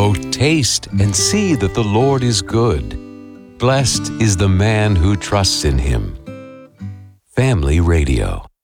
Oh, taste and see that the Lord is good. Blessed is the man who trusts in him. Family Radio.